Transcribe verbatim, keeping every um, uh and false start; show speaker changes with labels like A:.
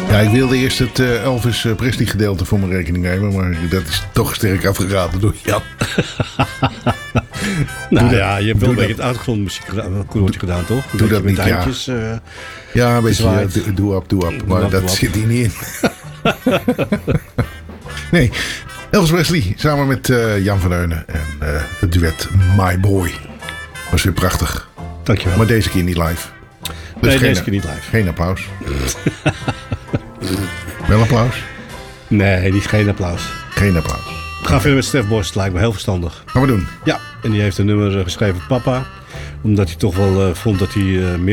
A: Ja, ik wilde eerst het uh, Elvis Presley gedeelte voor mijn rekening nemen, maar dat is toch sterk afgeraden door Jan.
B: Nou ja, je hebt wel een beetje het achtergrondmuziek gedaan, toch?
A: Doe dat niet, ja.
B: Uh,
A: ja, een beetje ja, doe-up, doe-up, maar doe dat doe zit hier niet in. Nee, Elvis Presley samen met uh, Jan van Heunen en uh, het duet My Boy. Was weer prachtig.
B: Dankjewel.
A: Maar deze keer niet live. Dus
B: nee,
A: geen,
B: deze keer niet live.
A: Geen applaus. Wel applaus?
B: Nee, die is geen applaus.
A: Geen applaus.
B: We gaan verder met Stef Bos, lijkt me heel verstandig.
A: Gaan we doen.
B: Ja, en die heeft een nummer geschreven, Papa. Omdat hij toch wel uh, vond dat hij uh, meer